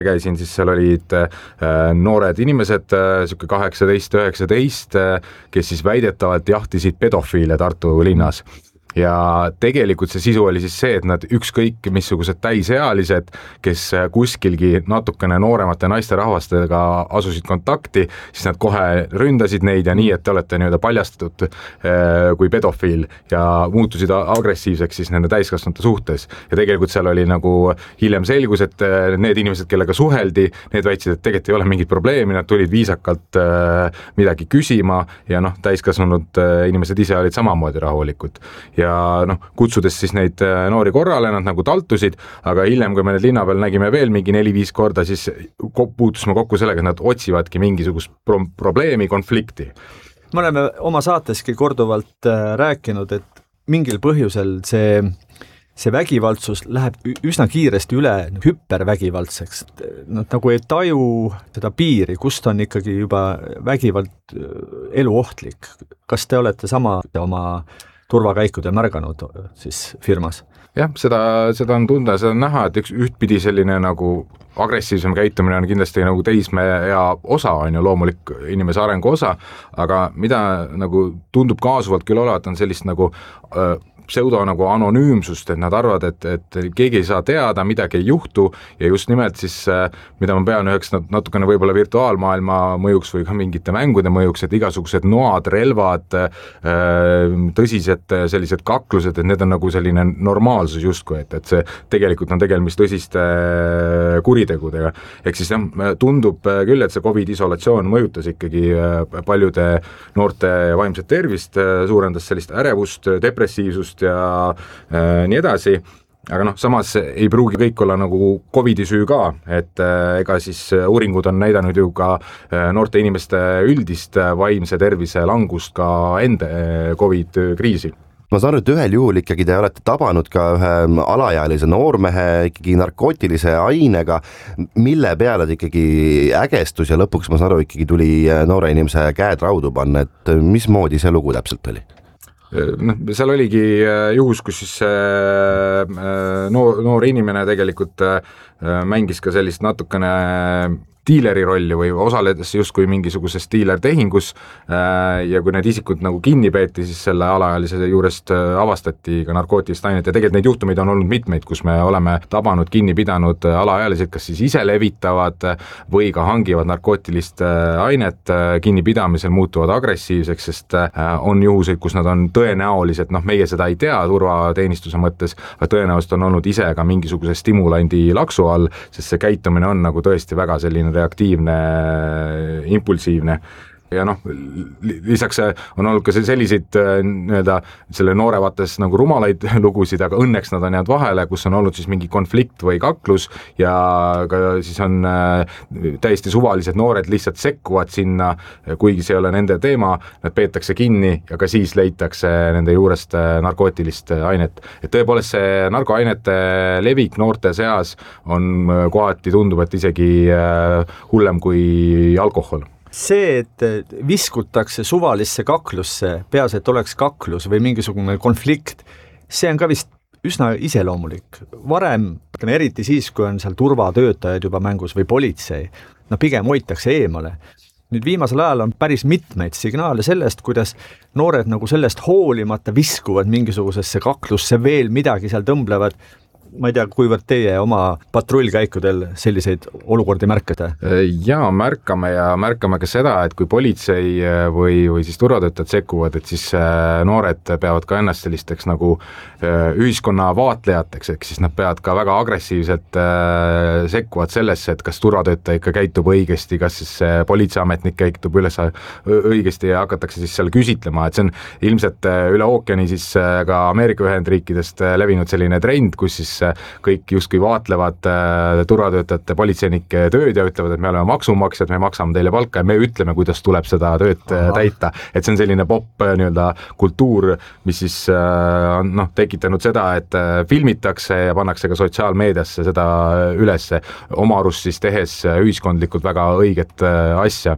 käisin, siis seal olid noored inimesed, siuke 18-19, kes siis väidetavalt jahtisid pedofiile Tartu linnas. Ja tegelikult see sisu oli siis see, et nad ükskõik missugused täisealised, kes kuskilgi natukene nooremate naisterahvastega asusid kontakti, siis nad kohe ründasid neid ja nii, et te olete nii-öelda paljastatud kui pedofiil ja muutusid agressiivseks siis nende täiskasvanute suhtes. Ja tegelikult seal oli nagu hiljem selgus, et need inimesed, kellega suheldi, need väitsid, et tegelikult ei ole mingit probleemi, nad tulid viisakalt midagi küsima ja täiskasvanud inimesed ise olid samamoodi rahulikud. Ja kutsudes siis neid noori korrale, nad nagu taltusid, aga hiljem, kui me need linna peal nägime veel mingi 4-5 korda, siis puutusime kokku sellega, et nad otsivadki mingisugust probleemi, konflikti. Me oleme oma saateski korduvalt rääkinud, et mingil põhjusel see vägivaldsus läheb üsna kiiresti üle hüpervägivaldseks. Nad nagu ei taju seda piiri, kust on ikkagi juba vägivald eluohtlik. Kas te olete sama oma turvakäikude märganud siis firmas? Jah, seda on tunda, seda on näha, et ühtpidi selline nagu agressiivsem käitumine on kindlasti nagu teismeea osa, on ju loomulik inimese arengu osa, aga mida nagu tundub kaasuvalt küll olevat, on sellist nagu pseudo nagu anonüümsust, et nad arvavad, et keegi ei saa teada, midagi ei juhtu ja just nimelt siis, mida ma pean üheks natukene võib-olla virtuaalmaailma mõjuks või ka mingite mängude mõjuks, et igasugused noad, relvad, tõsised sellised kaklused, et need on nagu selline normaalsus justkui, et see tegelikult on tegemist tõsiste kuritegudega. Ehk siis tundub küll, et see COVID-isolatsioon mõjutas ikkagi paljude noorte vaimset tervist, suurendas sellist ärevust, depressiivsust ja nii edasi, aga samas ei pruugi kõik olla nagu COVID-i süü ka, et ega siis uuringud on näidanud ju ka noorte inimeste üldist vaimse tervise langust ka enda COVID-kriisi. Ma saan aru, et ühel juhul ikkagi te olete tabanud ka ühe alaealise noormehe ikkagi narkootilise ainega, mille peale ta ikkagi ägestus ja lõpuks ma saan aru, ikkagi tuli noore inimese käed raudu panna, et mismoodi see lugu täpselt oli? Seal oligi juhus, kus siis noor inimene tegelikult mängis ka sellist natukene diileri rolli või osaledes justkui mingisuguses diilertehingus ja kui need isikud nagu kinni peeti, siis selle alaealise juurest avastati ka narkootilist ainet ja tegelikult neid juhtumeid on olnud mitmeid, kus me oleme tabanud, kinni pidanud alaealised, kas siis ise levitavad või ka hangivad narkootilist ainet, kinnipidamisel muutuvad agressiivseks, sest on juhuseid, kus nad on tõenäoliselt, meie seda ei tea turvateenistuse mõttes, aga tõenäoliselt on olnud ise ka mingisuguse stimulandi laksu all, sest see käitumine on nagu tõesti väga selline reaktiivne, impulsiivne ja lisaks on olnud ka selliseid nii-öelda selle noore vaates nagu rumalaid lugusid, aga õnneks nad on jäänud vahele, kus on olnud siis mingi konflikt või kaklus ja ka siis on täiesti suvalised noored lihtsalt sekkuvad sinna, kuigi see ei ole nende teema, nad peetakse kinni ja ka siis leitakse nende juurest narkootilist ainet. Et tõepoolest see narkoainete levik noorte seas on kohati tundub, et isegi hullem kui alkohol. See, et viskutakse suvalisse kaklusse, peas, et oleks kaklus või mingisugune konflikt, see on ka vist üsna iseloomulik. Varem, eriti siis, kui on seal turvatöötajad juba mängus või politsei, pigem hoitakse eemale. Nüüd viimasel ajal on päris mitmeid signaale sellest, kuidas noored nagu sellest hoolimata viskuvad mingisugusesse kaklusse, veel midagi seal tõmblevad. Ma ei tea, kuivõrd teie oma patrullkäikudel selliseid olukordi märkate? Jaa, märkame ka seda, et kui politsei või siis turvatöötajad sekkuvad, et siis noored peavad ka ennast sellisteks nagu ühiskonna vaatlejateks, ehk siis nad peavad ka väga agressiivselt sekkuvad sellesse, et kas turvatöötaja ikka käitub õigesti, kas siis politseiametnik käitub üles õigesti ja hakatakse siis seal küsitlema, et see on ilmselt üle ookeani siis ka Ameerika Ühendriikidest levinud selline trend, kus siis kõik justkui vaatlevad turvatöötajate politseinike tööd ja ütlevad, et me oleme maksumaksjad, me maksame teile palka ja me ütleme, kuidas tuleb seda tööd täita. Et see on selline pop nii-öelda kultuur, mis siis on tekitanud seda, et filmitakse ja pannakse ka sotsiaalmeediasse seda ülesse oma arust siis tehes ühiskondlikult väga õiget asja.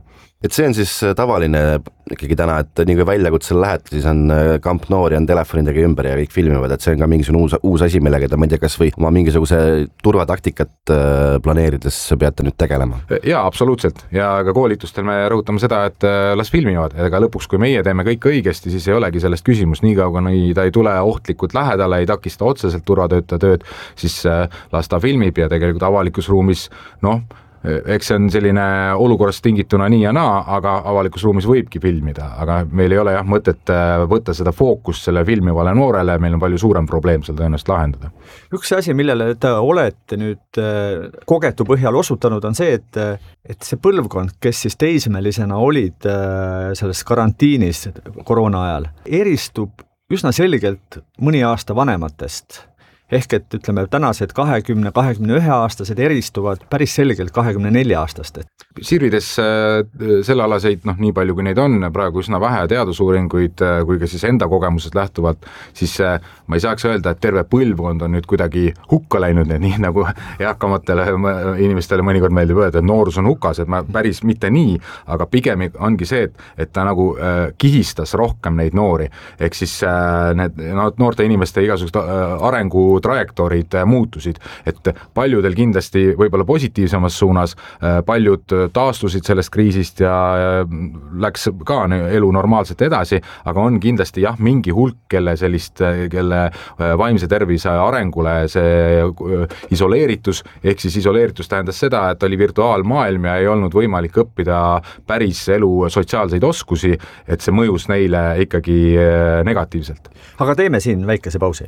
et see on siis tavaline ikkagi täna, et nii kui väljakutsele lähed, siis on kamp noori on telefonidega ümber ja kõik filmivad, et see on ka mingisugune uus asi, millega ta, ma ei tea, kas või oma mingisuguse turvataktikat planeerides peate nüüd tegelema? Jaa, absoluutselt, ja ka koolitustel me rõhutame seda, et las filmivad, aga lõpuks, kui meie teeme kõik õigesti, siis ei olegi sellest küsimus, nii kauga ta ei tule ohtlikult lähedale, ei takista otseselt turvatöötaja tööd, siis las ta filmib ja tegelikult avalikus ruumis, eks see on selline olukorrast tingituna nii ja naa, aga avalikus ruumis võibki filmida, aga meil ei ole mõtet võtta seda fookust selle filmivale noorele, meil on palju suurem probleem seal tõenäoliselt lahendada. Üks asi, millele te olete nüüd kogetu põhjal osutanud, on see, et see põlvkond, kes siis teismelisena olid selles karantiinis koroona ajal, eristub üsna selgelt mõni aasta vanematest. Ehk et ütleme, tänased 20-21-aastased eristuvad päris selgelt 24-aastased. Sirvides sellealaseid, nii palju kui neid on, praegu üsna vähe teadusuuringuid, kui ka siis enda kogemusest lähtuvalt, siis ma ei saaks öelda, et terve põlvkond on nüüd kuidagi hukka läinud, nii nagu eakamatele inimestele mõnikord meeldib öelda, et noorus on hukas, et ma päris mitte nii, aga pigem ongi see, et ta nagu kihistas rohkem neid noori, ehk siis need noorte inimeste igasugused arengu trajektoorid muutusid, et paljudel kindlasti võib-olla positiivsemas suunas, paljud taastusid sellest kriisist ja läks ka elu normaalselt edasi, aga on kindlasti mingi hulk, kelle vaimse tervise arengule see isoleeritus, ehk siis isoleeritus tähendas seda, et oli virtuaalmaailm ja ei olnud võimalik õppida päris elu sotsiaalseid oskusi, et see mõjus neile ikkagi negatiivselt. Aga teeme siin väikese pausi.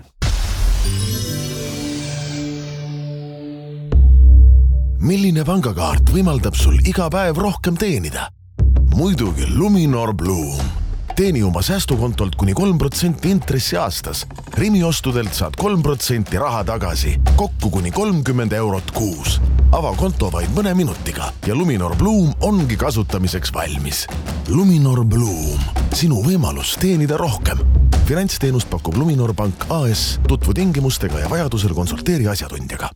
Milline pangakaart võimaldab sul iga päev rohkem teenida? Muidugi Luminor Bloom. Teeni oma säästukontolt kuni 3% intressi aastas. Rimi ostudelt saad 3% raha tagasi, kokku kuni 30 eurot kuus. Ava konto vaid mõne minutiga ja Luminor Bloom ongi kasutamiseks valmis. Luminor Bloom. Sinu võimalus teenida rohkem. Finantsteenust pakub Luminor Pank AS. Tutvu tingimustega ja vajadusel konsulteeri asjatundjaga.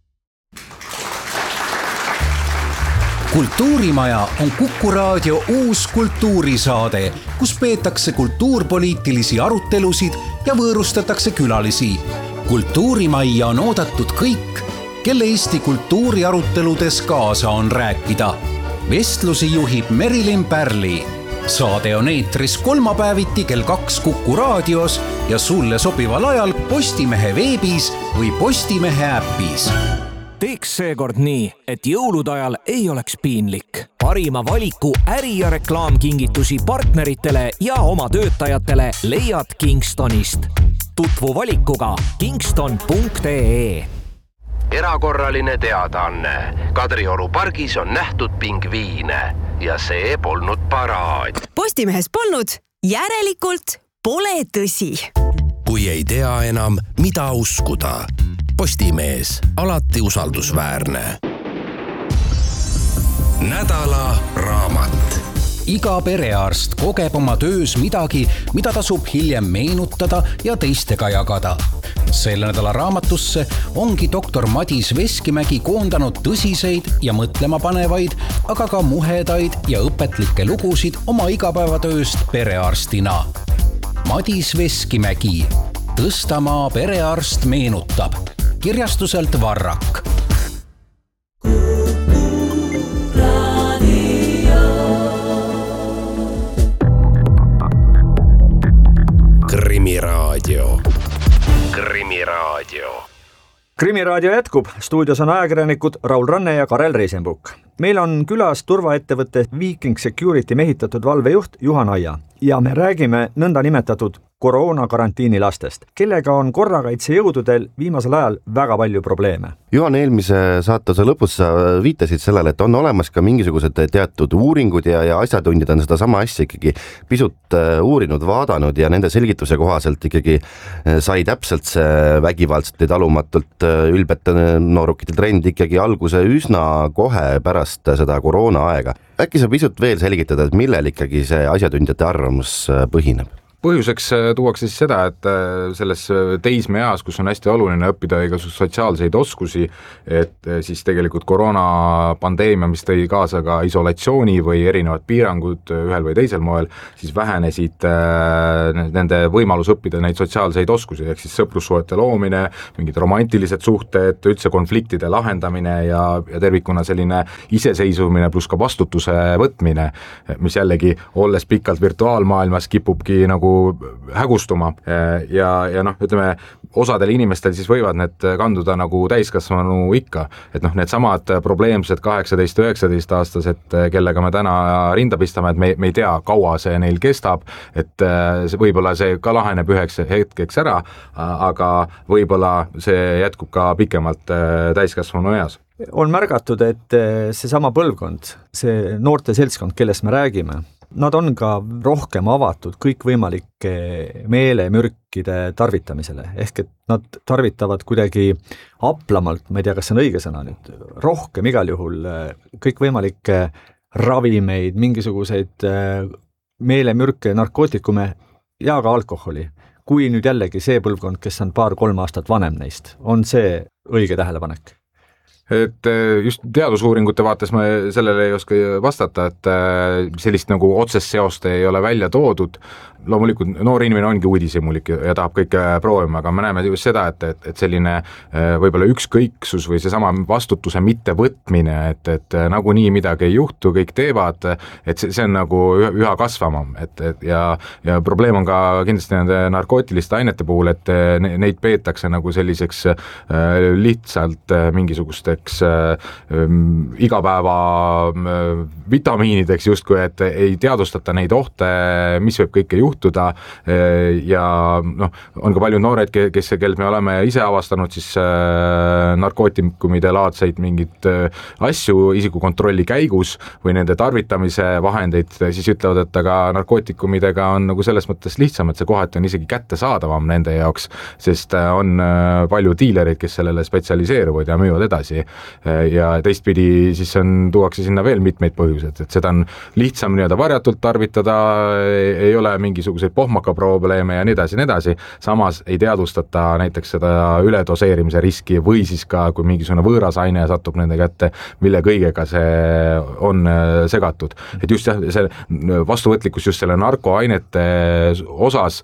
Kultuurimaja on Kuku Raadio uus kultuurisaade, kus peetakse kultuurpoliitilisi arutelusid ja võõrustatakse külalisi. Kultuurimajja on oodatud kõik, kelle Eesti kultuuriaruteludes kaasa on rääkida. Vestlusi juhib Merilin Pärli. Saade on eetris kolmapäeviti kell 2 Kuku Raadios ja sulle sobival ajal Postimehe veebis või Postimehe äppis. Teeks seekord nii, et jõulude ajal ei oleks piinlik. Parima valiku äri- ja reklaamkingitusi partneritele ja oma töötajatele leiad Kingstonist. Tutvu valikuga kingston.ee. Erakorraline teadaanne. Kadrioru pargis on nähtud pingviine ja see polnud paraad. Postimehes polnud, järelikult pole tõsi. Kui ei tea enam, mida uskuda. Postimees, alati usaldusväärne. Nädala raamat. Iga perearst kogeb oma töös midagi, mida tasub hiljem meenutada ja teistega jagada. Selle nädala raamatusse ongi doktor Madis Veskimägi koondanud tõsiseid ja mõtlemapanevaid, aga ka muhedaid ja õpetlikke lugusid oma igapäevatööst perearstina. Madis Veskimägi, Tõstamaa perearst meenutab. Kirjastuselt Varrak. Krimiraadio. Krimiraadio jätkub. Stuudios on ajakirjanikud Raul Ranne ja Karel Reisenbuk. Meil on külas turvaettevõtte Viking Security mehitatud valvejuht Juhan Aia ja me räägime nõnda nimetatud koroonakarantiini lastest, kellega on korrakaitsejõududel viimasel ajal väga palju probleeme. Juhan, eelmise saatuse lõpus sa viitasid sellele, et on olemas ka mingisugused teatud uuringud ja asjatundjad on seda sama asja ikkagi pisut uurinud, vaadanud ja nende selgituse kohaselt ikkagi sai täpselt see vägivaldselt ja talumatult ülbete noorukite trend ikkagi alguse üsna kohe pärast seda koroona aega. Äkki sa pisut veel selgitada, et millel ikkagi see asjatundjate arvamus põhineb? põhjuseks tuuakse siis seda, et selles teismeeas, kus on hästi oluline õppida igasugust sotsiaalseid oskusi, et siis tegelikult koroonapandeemia, mis tõi kaasa ka isolatsiooni või erinevad piirangud ühel või teisel moel, siis vähenesid nende võimalus õppida neid sotsiaalseid oskusi, ehk siis sõprussuhete loomine, mingid romantilised suhted, üldse konfliktide lahendamine ja tervikuna selline iseseisvumine pluss ka vastutuse võtmine, mis jällegi, olles pikalt virtuaalmaailmas, kipubki nagu hägustuma ja noh, ütleme, osadel inimestel siis võivad need kanduda nagu täiskasvanu ikka, et noh, need samad probleemsed 18-19 aastased, kellega me täna rinda pistame, et me ei tea, kaua see neil kestab, et võib-olla see ka laheneb üheks hetkeks ära, aga võib-olla see jätkub ka pikemalt täiskasvanu eas. On märgatud, et seesama põlvkond, see noorte seltskond, kellest me räägime, nad on ka rohkem avatud kõikvõimalike meelemürkide tarvitamisele, ehk et nad tarvitavad kuidagi aplamalt, ma ei tea, kas see on õige sõna nüüd, rohkem igal juhul kõikvõimalikke ravimeid, mingisuguseid meelemürke, narkootikume ja ka alkoholi, kui nüüd jällegi see põlvkond, kes on 2-3 aastat vanem neist, on see õige tähelepanek? Et just teadusuuringute vaates ma sellele ei oska vastata, et sellist nagu otsest seost ei ole välja toodud. Loomulikult noor inimene ongi uudishimulik ja tahab kõike proovima, aga me näeme just seda, et selline võib-olla ükskõiksus või seesama vastutuse mittevõtmine, et nagunii midagi ei juhtu, kõik teevad, et see on nagu üha kasvavam, ja probleem on ka kindlasti nende narkootiliste ainete puhul, et neid peetakse nagu selliseks lihtsalt mingisugusteks igapäeva vitamiinideks justkui, et ei teadvustata neid ohte, mis võib kõike juhtuda ja noh, on ka paljud noored, kellelt me oleme ise avastanud siis narkootikumide laadseid mingid asju isikukontrolli käigus või nende tarvitamise vahendeid, siis ütlevad, et aga narkootikumidega on nagu selles mõttes lihtsam, et see kohati on isegi kättesaadavam nende jaoks, sest on palju diilereid, kes sellele spetsialiseeruvad ja müüvad edasi ja teistpidi siis tuuakse sinna veel mitmeid põhjuseid, et seda on lihtsam nii-öelda varjatult tarvitada, ei ole mingisuguseid pohmaka probleeme ja nii edasi, samas ei teadvustata näiteks seda üledoseerimise riski või siis ka, kui mingisugune võõras aine satub nende kätte, mille kõigega see on segatud. Et just see vastuvõtlikkus just selle narkoainete osas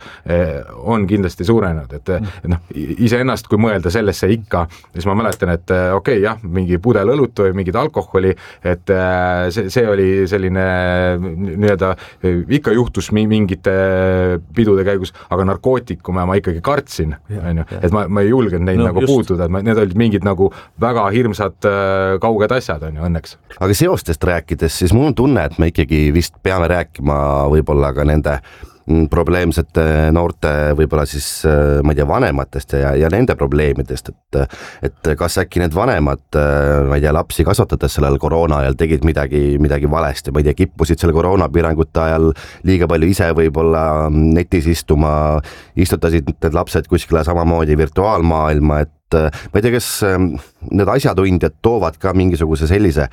on kindlasti suurenenud, et noh, iseennast, kui mõelda sellesse ikka, siis ma mäletan, et okei, jah, mingi pudel õlut või mingid alkoholi, et see oli selline nii-öelda, ikka juhtus mingite pidude käigus, aga narkootikume ma ikkagi kartsin, et ma ei julgenud neid nagu puutuda, et need olid mingid nagu väga hirmsad kauged asjad, õnneks. Aga seostest rääkides, siis mul on tunne, et me ikkagi vist peame rääkima võib-olla ka nende probleemsete noorte võib-olla siis, ma ei tea, vanematest ja nende probleemidest, et kas äkki need vanemad, ma ei tea, lapsi kasvatades sellel koroona ajal tegid midagi valesti, ma ei tea, kippusid selle koroonapiirangute ajal liiga palju ise võib-olla netis istutasid need lapsed kuskile samamoodi virtuaalmaailma, et ma ei tea, kas need asjatundjad toovad ka mingisuguse sellise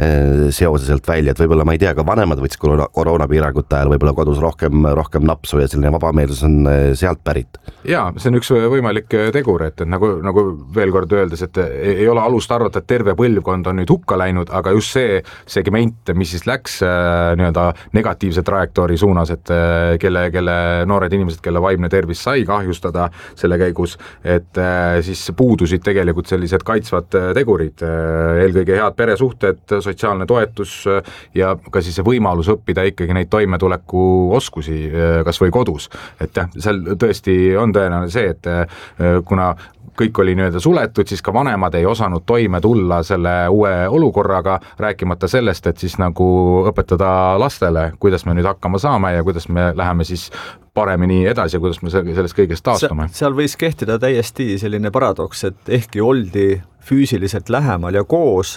seose sealt välja, et võib-olla ma ei tea, ka vanemad võtsid koroonapiirangute ajal võib-olla kodus rohkem napsu ja selline vabameelsus on sealt pärit. Jaa, see on üks võimalik tegur, et nagu veel kord öeldes, et ei ole alust arvata, et terve põlvkond on nüüd hukka läinud, aga just see segment, mis siis läks nii-öelda negatiivse trajektoori suunas, et kelle noored inimesed, kelle vaimne tervis sai kahjustada selle käigus, et siis puudusid tegelikult sellised kaitsvad tegurid, eelkõige head peresuhted, sotsiaalne toetus ja ka siis see võimalus õppida ikkagi neid toimetuleku oskusi kas või kodus. Et jah, seal tõesti on tõenäoline see, et kuna kõik oli nii-öelda suletud, siis ka vanemad ei osanud toime tulla selle uue olukorraga, rääkimata sellest, et siis nagu õpetada lastele, kuidas me nüüd hakkama saame ja kuidas me läheme siis paremini edasi ja kuidas me sellest kõigest taastume. Seal võis kehtida täiesti selline paradoks, et ehkki oldi füüsiliselt lähemal ja koos,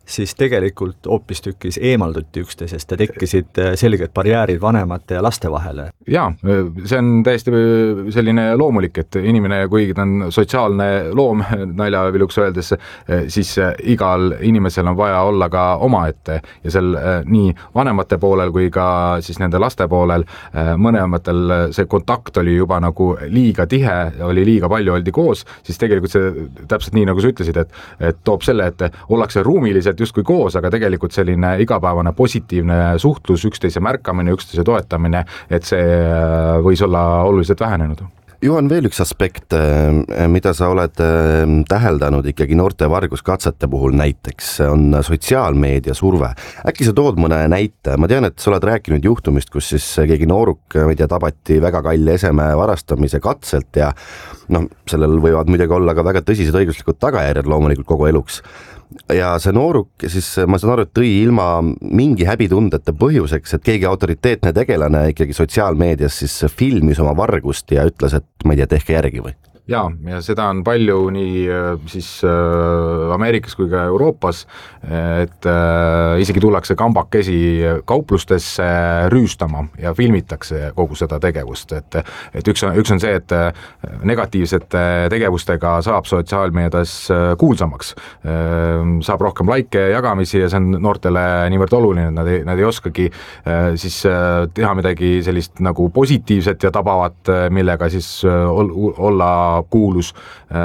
siis tegelikult hoopistükkis eemalduti üksteisest ja tekkisid selged barjäärid vanemate ja laste vahele. Jaa, see on täiesti selline loomulik, et inimene, kuigi ta on sotsiaalne loom, naljaviluks öeldes, siis igal inimesel on vaja olla ka omaette ja seal nii vanemate poolel kui ka siis nende laste poolel mõnematel see kontakt oli juba nagu liiga tihe, oli liiga palju, oldi koos, siis tegelikult see täpselt nii, nagu sa ütlesid, et toob selle, et ollakse ruumiliselt justkui koos, aga tegelikult selline igapäevane positiivne suhtlus, üksteise märkamine, üksteise toetamine, et see võis olla oluliselt vähenenud. Juhan, veel üks aspekt, mida sa oled täheldanud ikkagi noorte varguskatsete puhul näiteks, on sotsiaalmeedia surve. Äkki sa tood mõne näite? Ma tean, et sa oled rääkinud juhtumist, kus siis keegi nooruk tabati väga kalli eseme varastamise katselt ja sellel võivad muidugi olla ka väga tõsised õiguslikud tagajärjed loomulikult kogu eluks. Ja see nooruk siis, ma saan aru, et tõi ilma mingi häbitundeta põhjuseks, et keegi autoriteetne tegelane ikkagi sotsiaalmeedias siis filmis oma vargust ja ütles, et ma ei tea, tehke järgi või? Ja seda on palju nii siis Ameerikas kui ka Euroopas, et isegi tullakse kambakesi kauplustesse rüüstama ja filmitakse kogu seda tegevust, et üks on see, et negatiivsete tegevustega saab sotsiaalmeedias kuulsamaks, saab rohkem laike ja jagamisi ja see on noortele niivõrd oluline, et nad ei oskagi siis teha midagi sellist nagu positiivset ja tabavat, millega siis olla kuulus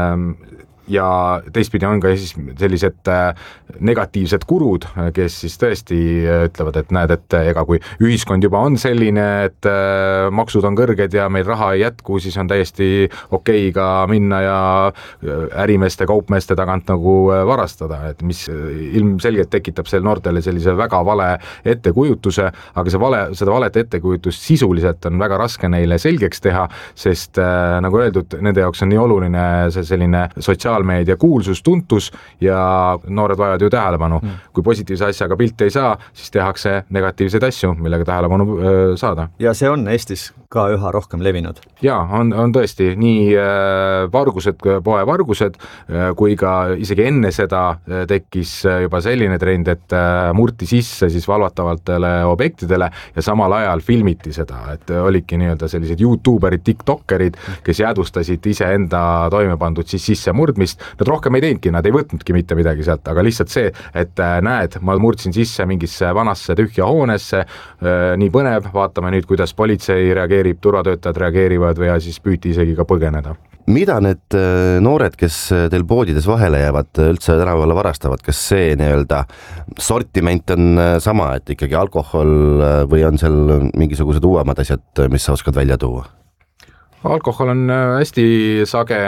ja teistpidi on ka siis sellised negatiivsed kurud, kes siis tõesti ütlevad, et näed, et ega kui ühiskond juba on selline, et maksud on kõrged ja meil raha ei jätku, siis on täiesti okei ka minna ja ärimeeste, kaupmeeste tagant nagu varastada, et mis ilmselgelt tekitab seal noortele sellise väga vale ettekujutuse, aga seda valet ettekujutust sisuliselt on väga raske neile selgeks teha, sest nagu öeldud, nende jaoks on nii oluline see selline sotsiaalmeedia kuulsus, tuntus ja noored vajavad ju tähelepanu. Kui positiivse asjaga pilti ei saa, siis tehakse negatiivseid asju, millega tähelepanu saada. Ja see on Eestis ka üha rohkem levinud. Jaa, on tõesti nii vargused, poevargused, kui ka isegi enne seda tekkis juba selline trend, et murti sisse siis valvatavatele objektidele ja samal ajal filmiti seda, et olidki nii-öelda sellised YouTuberid, TikTokerid, kes jäädvustasid iseenda toimepandud siis sissemurdmist. Nad rohkem ei teinudki, nad ei võtnudki mitte midagi sealt, aga lihtsalt see, et näed, ma murdsin sisse mingisse vanasse tühja hoonesse, nii põnev, vaatame nüüd, kuidas politsei reageerib, turvatöötajad reageerivad või siis püüti isegi ka põgeneda. Mida need noored, kes teil poodides vahele jäävad, üldse tänavale varastavad, kas see nii-öelda sortiment on sama, et ikkagi alkohol või on seal mingisugused uuemad asjad, mis sa oskad välja tuua? Alkohol on hästi sage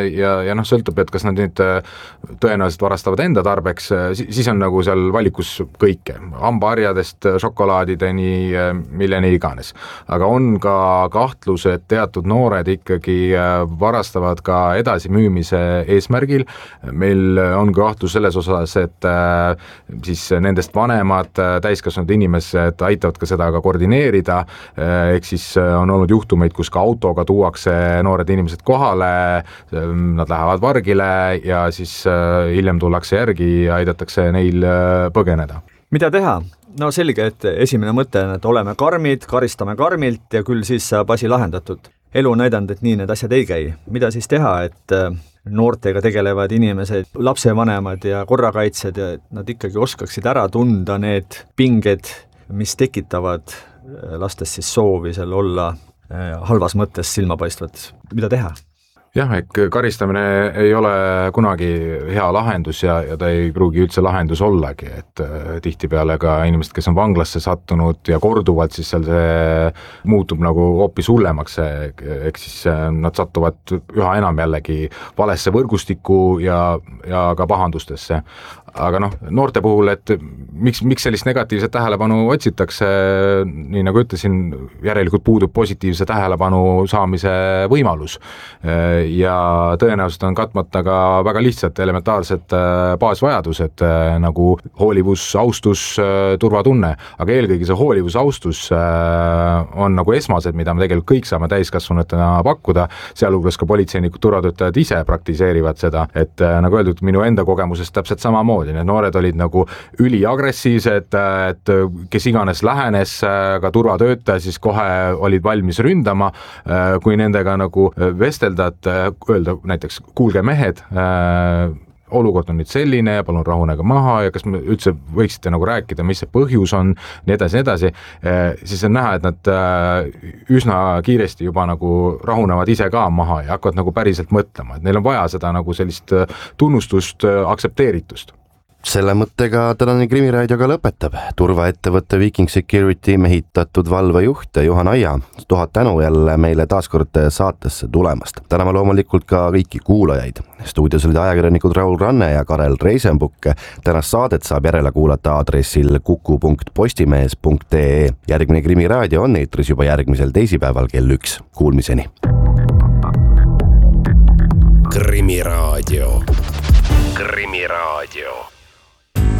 ja sõltub, et kas nad nüüd tõenäoliselt varastavad enda tarbeks, siis on nagu seal valikus kõike, hambaharjadest šokolaadideni, milleni iganes. Aga on ka kahtlus, et teatud noored ikkagi varastavad ka edasimüümise eesmärgil. Meil on kahtlus selles osas, et siis nendest vanemad täiskasvanud inimesed aitavad ka seda ka koordineerida, ehk siis on olnud juhtumeid, kus ka autoga tuuakse noored inimesed kohale, nad lähevad vargile ja siis hiljem tullakse järgi ja aidatakse neil põgeneda. Mida teha? No selge, et esimene mõte on, et oleme karmid, karistame karmilt ja küll siis saab asi lahendatud. Elu on näidanud, et nii need asjad ei käi. Mida siis teha, et noortega tegelevad inimesed, lapsevanemad ja korrakaitsjad ja nad ikkagi oskaksid ära tunda need pinged, mis tekitavad lastes siis soovi seal olla halvas mõttes silmapaistvad. Mida teha? Jah, karistamine ei ole kunagi hea lahendus ja ta ei pruugi üldse lahendus ollagi, et tihtipeale ka inimesed, kes on vanglasse sattunud ja korduvalt, siis seal see muutub nagu hoopis hullemaks, ehk siis nad satuvad üha enam jällegi valesse võrgustikku ja ka pahandustesse. Aga noorte puhul, et miks sellist negatiivset tähelepanu otsitakse, nii nagu ütlesin, järelikult puudub positiivse tähelepanu saamise võimalus. Ja tõenäoliselt on katmata ka väga lihtsad elementaarsed baasvajadused nagu hoolivus, austus, turvatunne, aga eelkõige see hoolivus, austus on nagu esmased, mida me tegelikult kõik saame täiskasvanutena pakkuda, sealhulgas ka politseinikud, turvatöötajad ise praktiseerivad seda, et nagu öeldud, minu enda kogemusest täpselt samamoodi. samamoodi, need noored olid nagu üliagressiivsed, et kes iganes lähenes, ka turvatöötaja siis kohe olid valmis ründama, kui nendega nagu vestelda, et öelda näiteks, kuulge mehed, olukord on nüüd selline ja palun rahunege maha ja kas me üldse võiksite nagu rääkida, mis see põhjus on, nii edasi, siis on näha, et nad üsna kiiresti juba nagu rahunevad ise ka maha ja hakkavad nagu päriselt mõtlema, et neil on vaja seda nagu sellist tunnustust, aktsepteeritust. Selle mõttega tänane Krimiraadio ka lõpetab. Turvaettevõtte Viking Security mehitatud valvejuht Juhan Aia, 1000 tänu jälle meile taaskord saatesse tulemast. Täname loomulikult ka kõiki kuulajaid. Stuudios olid ajakirjanikud Raul Ranne ja Karel Reisenbuk. Tänast saadet saab järele kuulata aadressil kuku.postimees.ee. Järgmine Krimiraadio on eetris juba järgmisel teisipäeval kell 1. Kuulmiseni. Krimiraadio. Krimiraadio.